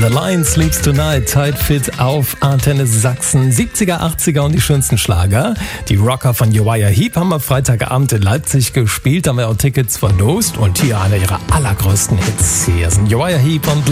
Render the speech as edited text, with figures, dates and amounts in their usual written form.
The Lion Sleeps Tonight, Tight Fit auf Antenne Sachsen. 70er, 80er und die schönsten Schlager. Die Rocker von Uriah Heep haben am Freitagabend in Leipzig gespielt, haben wir auch Tickets verlost und hier einer ihrer allergrößten Hits. Hier sind Uriah Heep und